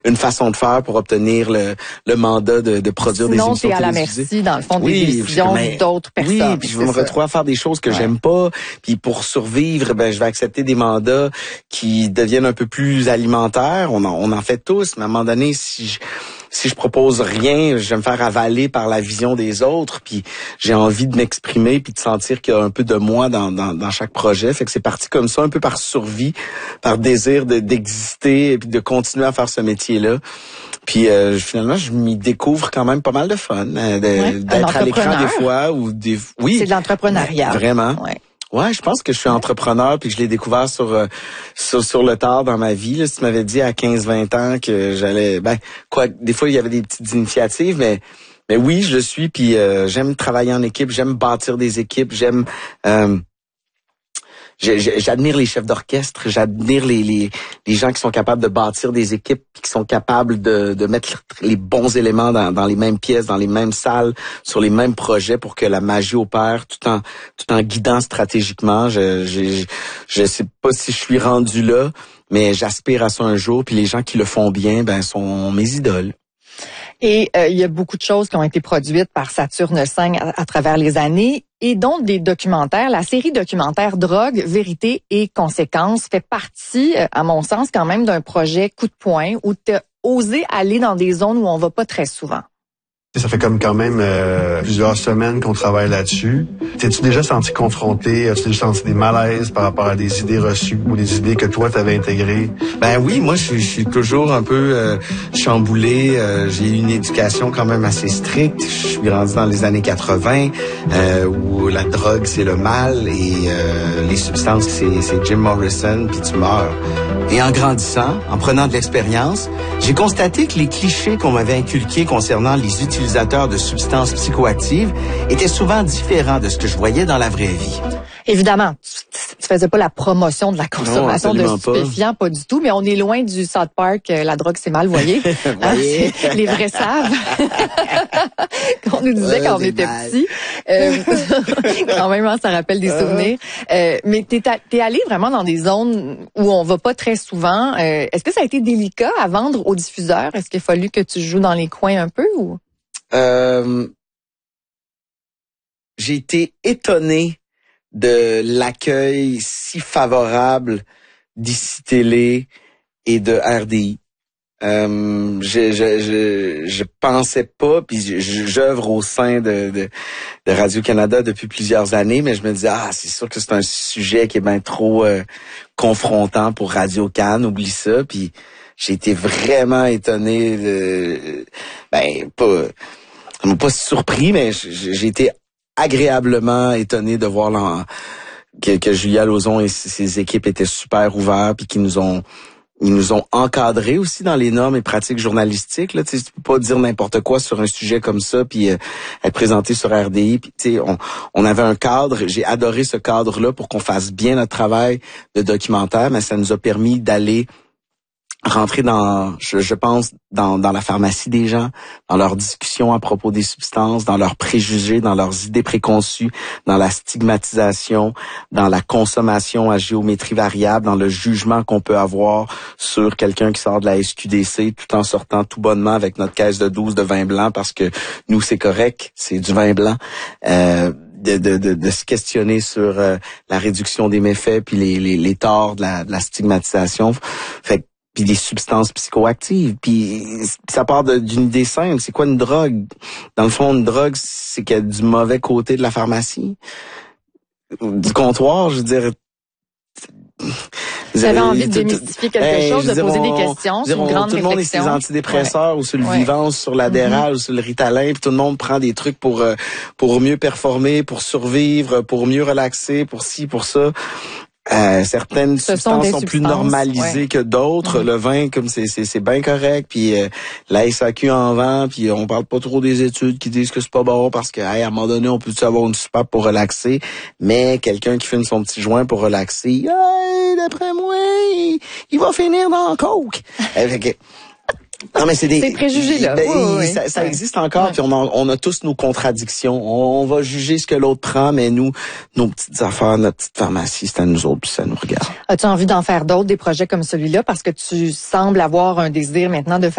une façon de faire pour obtenir le mandat de produire des émissions télévisées. Sinon, t'es à la merci, dans le fond, des décisions d'autres personnes. Oui, puis je vais me retrouver à faire des choses que j'aime pas. Puis pour survivre, je vais accepter des mandats qui deviennent un peu plus alimentaires. On en fait tous, mais à un moment donné, si je propose rien, je vais me faire avaler par la vision des autres, puis j'ai envie de m'exprimer puis de sentir qu'il y a un peu de moi dans chaque projet. Fait que c'est parti comme ça, un peu par survie, par désir d'exister et puis de continuer à faire ce métier-là. Puis finalement, je m'y découvre quand même pas mal de fun, d'être à l'écran des fois ou oui. C'est de l'entrepreneuriat. Vraiment. Ouais, je pense que je suis entrepreneur puis que je l'ai découvert sur le tard dans ma vie. Là, si tu m'avais dit à 15-20 ans que j'allais des fois il y avait des petites initiatives, mais oui, je le suis puis j'aime travailler en équipe, j'aime bâtir des équipes, j'admire les chefs d'orchestre, j'admire les gens qui sont capables de bâtir des équipes puis qui sont capables de mettre les bons éléments dans les mêmes pièces, dans les mêmes salles, sur les mêmes projets pour que la magie opère tout en guidant stratégiquement. Je sais pas si je suis rendu là, mais j'aspire à ça un jour puis les gens qui le font bien sont mes idoles. Et il y a beaucoup de choses qui ont été produites par Saturne 5 à travers les années, et dont des documentaires. La série documentaire Drogue, Vérité et Conséquences fait partie, à mon sens, quand même d'un projet coup de poing où tu as osé aller dans des zones où on va pas très souvent. Ça fait quand même plusieurs semaines qu'on travaille là-dessus. T'es-tu déjà senti confronté? As-tu déjà senti des malaises par rapport à des idées reçues ou des idées que toi t'avais intégrées? Oui, moi je suis toujours un peu chamboulé. J'ai eu une éducation quand même assez stricte. Je suis grandi dans les années 80 où la drogue c'est le mal et les substances c'est Jim Morrison puis tu meurs. Et en grandissant, en prenant de l'expérience, j'ai constaté que les clichés qu'on m'avait inculqués concernant les utilisateurs de substances psychoactives étaient souvent différents de ce que je voyais dans la vraie vie. Évidemment, tu faisais pas la promotion de la consommation de stupéfiants, pas du tout, mais on est loin du South Park, la drogue c'est mal, voyez. Les vrais savent. Qu'on nous disait quand on était petits. Quand même, ça rappelle des souvenirs. Mais t'es allé vraiment dans des zones où on va pas très souvent. Est-ce que ça a été délicat à vendre aux diffuseurs? Est-ce qu'il a fallu que tu joues dans les coins un peu ou? J'ai été étonné de l'accueil si favorable d'ICI Télé et de RDI. Je pensais pas, puis j'œuvre au sein de Radio-Canada depuis plusieurs années, mais je me disais, c'est sûr que c'est un sujet qui est bien trop confrontant pour Radio-Can, oublie ça, puis j'ai été vraiment étonné ça m'a pas surpris, mais j'ai été agréablement étonné de voir que Julia Lauzon et ses équipes étaient super ouverts puis qu'ils nous ont encadrés aussi dans les normes et pratiques journalistiques. Là, tu peux pas dire n'importe quoi sur un sujet comme ça puis être présenté sur RDI. Puis on avait un cadre. J'ai adoré ce cadre-là pour qu'on fasse bien notre travail de documentaire, mais ça nous a permis d'aller rentrer je pense, dans la pharmacie des gens, dans leurs discussions à propos des substances, dans leurs préjugés, dans leurs idées préconçues, dans la stigmatisation, dans la consommation à géométrie variable, dans le jugement qu'on peut avoir sur quelqu'un qui sort de la SQDC tout en sortant tout bonnement avec notre caisse de 12 de vin blanc parce que nous, c'est correct, c'est du vin blanc. De se questionner sur la réduction des méfaits puis les torts de la stigmatisation. Puis des substances psychoactives, puis ça part d'une idée simple. C'est quoi une drogue? Dans le fond, une drogue, c'est qu'il y a du mauvais côté de la pharmacie, du comptoir, je veux dire. J'avais envie de démystifier quelque chose, de poser des questions, c'est une grande réflexion. Tout le monde est sur les antidépresseurs ou sur le Vivance, sur l'Adderall ou sur le Ritalin, puis tout le monde prend des trucs pour mieux performer, pour survivre, pour mieux relaxer, pour ci, pour ça. Certaines substances sont plus normalisées que d'autres. Le vin, comme c'est bien correct. Puis la SAQ en vend. Puis on parle pas trop des études qui disent que c'est pas bon parce que à un moment donné, on peut-tu avoir une soupape pour relaxer. Mais quelqu'un qui fume son petit joint pour relaxer, d'après moi, il va finir dans le coke. Non, mais c'est des préjugés là. Ça existe encore, puis on a tous nos contradictions. On va juger ce que l'autre prend, mais nous, nos petites affaires, notre petite pharmacie, c'est à nous autres, puis ça nous regarde. As-tu envie d'en faire d'autres, des projets comme celui-là, parce que tu sembles avoir un désir maintenant de